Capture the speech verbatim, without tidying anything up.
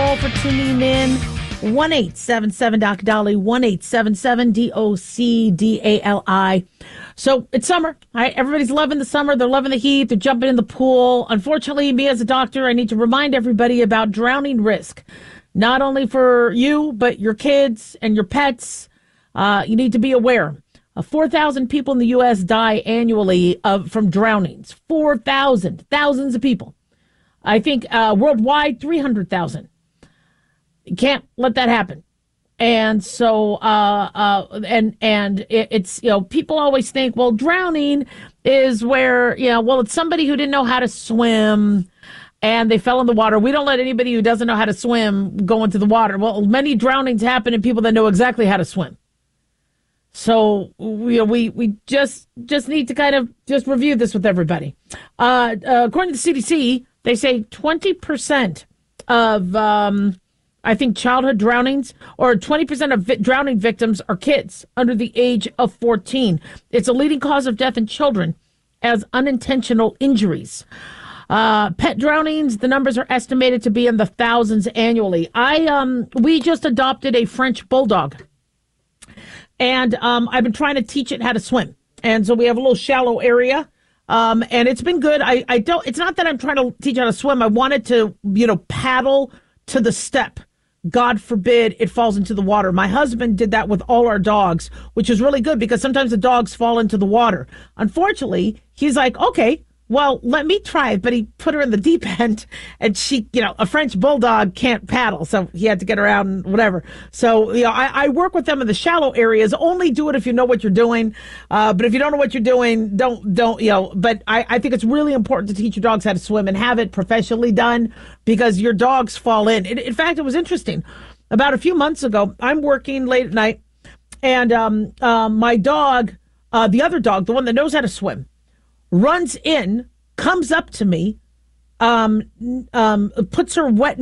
all for tuning in. one eight seven seven D O C D A L I, one eight seven seven D O C D A L I. So it's summer. All right, everybody's loving the summer. They're loving the heat. They're jumping in the pool. Unfortunately, me as a doctor, I need to remind everybody about drowning risk. Not only for you, but your kids and your pets. Uh, you need to be aware. Uh, four thousand people in the U S die annually uh, from drownings. four thousand. Thousands of people. I think uh, worldwide, three hundred thousand. You can't let that happen. And so, uh, uh, and and it, it's, you know, people always think, well, drowning is where, you know, well, it's somebody who didn't know how to swim and they fell in the water. We don't let anybody who doesn't know how to swim go into the water. Well, many drownings happen in people that know exactly how to swim. So we we we just just need to kind of just review this with everybody. Uh, uh, according to the C D C, they say twenty percent of um, I think childhood drownings, or twenty percent of vi- drowning victims are kids under the age of fourteen. It's a leading cause of death in children as unintentional injuries. Uh, pet drownings, the numbers are estimated to be in the thousands annually. I um we just adopted a French bulldog. And um, I've been trying to teach it how to swim. And so we have a little shallow area. Um, and it's been good. I, I don't, it's not that I'm trying to teach how to swim. I wanted to, you know, paddle to the step. God forbid it falls into the water. My husband did that with all our dogs, which is really good because sometimes the dogs fall into the water. Unfortunately, he's like, okay, well, let me try it. But he put her in the deep end and she, you know, a French bulldog can't paddle. So he had to get her out and whatever. So, you know, I, I work with them in the shallow areas. Only do it if you know what you're doing. Uh, but if you don't know what you're doing, don't, don't, you know, but I, I think it's really important to teach your dogs how to swim and have it professionally done because your dogs fall in. In, in fact, it was interesting. About a few months ago, I'm working late at night and um, uh, my dog, uh, the other dog, the one that knows how to swim, runs in, comes up to me, um, um, puts her wet